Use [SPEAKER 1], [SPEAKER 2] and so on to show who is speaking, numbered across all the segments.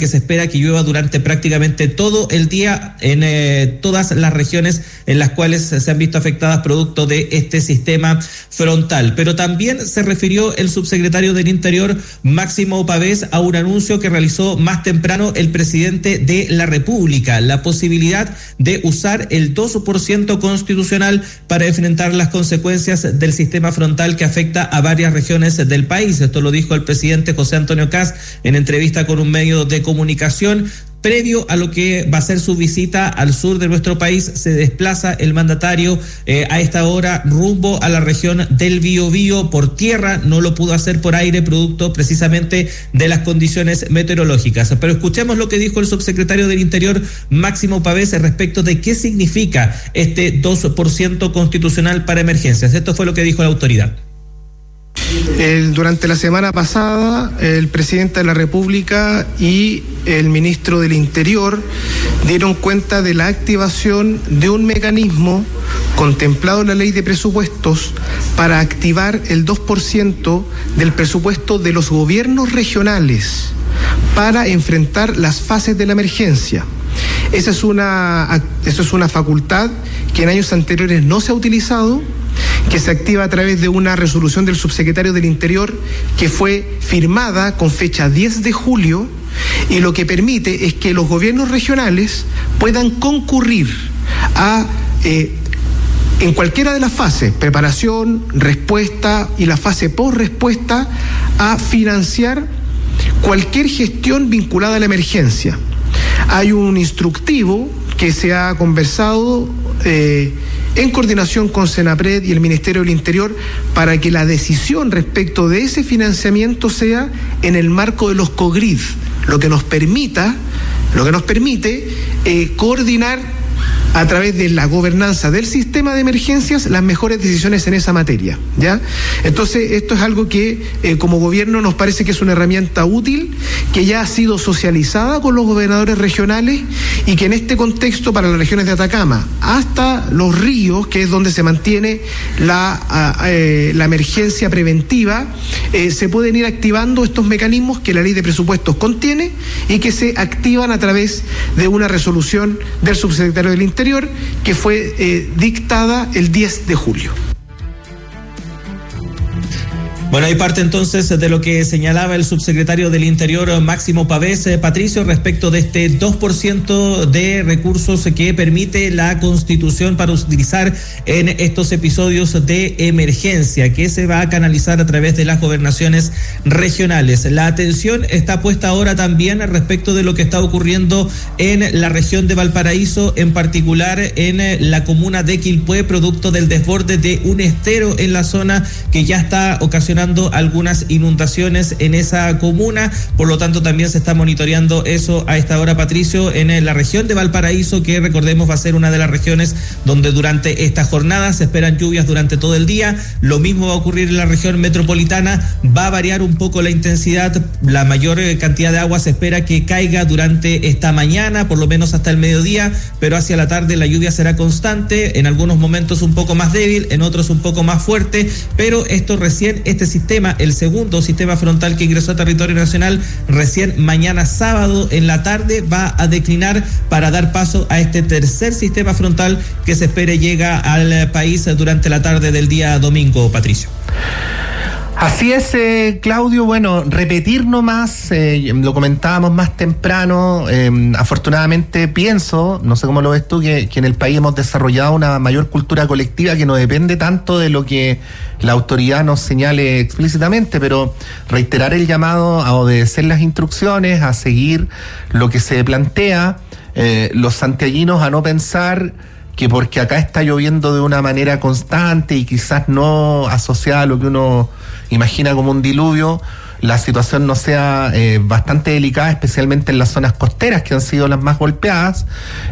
[SPEAKER 1] que se espera que llueva durante prácticamente todo el día en todas las regiones en las cuales se han visto afectadas producto de este sistema frontal. Pero también se refirió el subsecretario del Interior, Máximo Pavés, a un anuncio que realizó más temprano el presidente de la República, la posibilidad de usar el 2% constitucional para enfrentar las consecuencias del sistema frontal que afecta a varias regiones del país. Esto lo dijo el presidente José Antonio Kast en entrevista con un medio de comunicación. Previo a lo que va a ser su visita al sur de nuestro país, se desplaza el mandatario a esta hora rumbo a la región del Biobío por tierra. No lo pudo hacer por aire, producto precisamente de las condiciones meteorológicas. Pero escuchemos lo que dijo el subsecretario del Interior, Máximo Pavés, respecto de qué significa este 2% constitucional para emergencias. Esto fue lo que dijo la autoridad.
[SPEAKER 2] Durante la semana pasada, el presidente de la República y el ministro del Interior dieron cuenta de la activación de un mecanismo contemplado en la ley de presupuestos para activar el 2% del presupuesto de los gobiernos regionales para enfrentar las fases de la emergencia. Eso es una facultad que en años anteriores no se ha utilizado, que se activa a través de una resolución del subsecretario del Interior que fue firmada con fecha 10 de julio y lo que permite es que los gobiernos regionales puedan concurrir a en cualquiera de las fases, preparación, respuesta y la fase post-respuesta, a financiar cualquier gestión vinculada a la emergencia. Hay un instructivo que se ha conversado en coordinación con Senapred y el Ministerio del Interior para que la decisión respecto de ese financiamiento sea en el marco de los COGRID, lo que nos permite coordinar a través de la gobernanza del sistema de emergencias las mejores decisiones en esa materia, ¿ya? Entonces, esto es algo que como gobierno nos parece que es una herramienta útil, que ya ha sido socializada con los gobernadores regionales y que en este contexto para las regiones de Atacama hasta Los Ríos, que es donde se mantiene la emergencia preventiva, se pueden ir activando estos mecanismos que la ley de presupuestos contiene y que se activan a través de una resolución del subsecretario del Interior que fue dictada el 10 de julio.
[SPEAKER 1] Bueno, hay parte entonces de lo que señalaba el subsecretario del Interior, Máximo Pavés, Patricio, respecto de este 2% de recursos que permite la Constitución para utilizar en estos episodios de emergencia, que se va a canalizar a través de las gobernaciones regionales. La atención está puesta ahora también respecto de lo que está ocurriendo en la región de Valparaíso, en particular en la comuna de Quilpué, producto del desborde de un estero en la zona que ya está ocasionando algunas inundaciones en esa comuna. Por lo tanto, también se está monitoreando eso a esta hora, Patricio, en la región de Valparaíso, que recordemos va a ser una de las regiones donde durante esta jornada se esperan lluvias durante todo el día. Lo mismo va a ocurrir en la región metropolitana. Va a variar un poco la intensidad. La mayor cantidad de agua se espera que caiga durante esta mañana, por lo menos hasta el mediodía, pero hacia la tarde la lluvia será constante, en algunos momentos un poco más débil, en otros un poco más fuerte, pero esto recién, este sistema, el segundo sistema frontal que ingresó a territorio nacional, recién mañana sábado en la tarde va a declinar para dar paso a este tercer sistema frontal que se espere llega al país durante la tarde del día domingo, Patricio.
[SPEAKER 3] Así es, Claudio. Bueno, repetir nomás, lo comentábamos más temprano, afortunadamente pienso, no sé cómo lo ves tú, que en el país hemos desarrollado una mayor cultura colectiva que no depende tanto de lo que la autoridad nos señale explícitamente, pero reiterar el llamado a obedecer las instrucciones, a seguir lo que se plantea, los santiaguinos a no pensar que porque acá está lloviendo de una manera constante y quizás no asociada a lo que uno imagina como un diluvio, la situación no sea bastante delicada, especialmente en las zonas costeras que han sido las más golpeadas,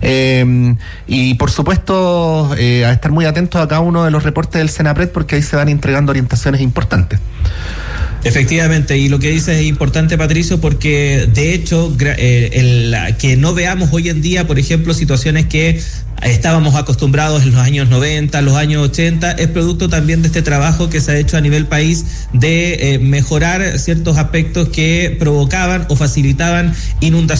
[SPEAKER 3] y por supuesto a estar muy atentos a cada uno de los reportes del Senapred, porque ahí se van entregando orientaciones importantes.
[SPEAKER 1] Efectivamente, y lo que dices es importante, Patricio, porque de hecho que no veamos hoy en día, por ejemplo, situaciones que estábamos acostumbrados en los años 90, los años 80, es producto también de este trabajo que se ha hecho a nivel país de mejorar ciertos aspectos que provocaban o facilitaban inundaciones